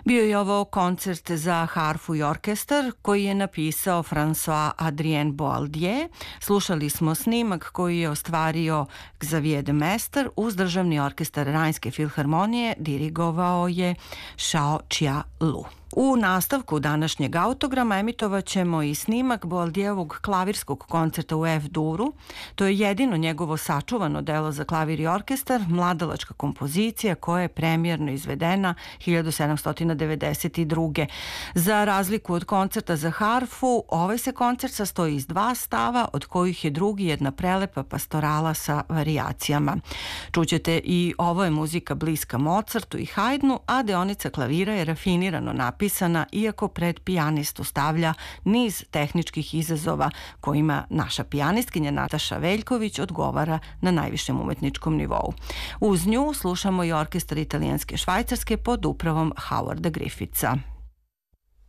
Bio je ovo koncert za harfu i orkestar koji je napisao François-Adrien Boaldier. Slušali smo snimak koji je ostvario Xavier de Mester uz državni orkestar Rajnske filharmonije, dirigovao je Shao Chia Lu. U nastavku današnjeg autograma emitovat ćemo i snimak Boaldijevog klavirskog koncerta u F-duru. To je jedino njegovo sačuvano delo za klavir i orkestar, mladalačka kompozicija koja je premijerno izvedena 1792. Za razliku od koncerta za harfu, ovaj se koncert sastoji iz dva stava, od kojih je drugi jedna prelepa pastorala sa varijacijama. Čućete i ovo je muzika bliska Mozartu i Haydnu, a deonica klavira je rafinirano napisana, iako pred pijanistu stavlja niz tehničkih izazova kojima naša pijanistkinja Nataša Veljković odgovara na najvišem umetničkom nivou. Uz nju slušamo i orkestar italijanske Švajcarske pod upravom Howarda Griffitha.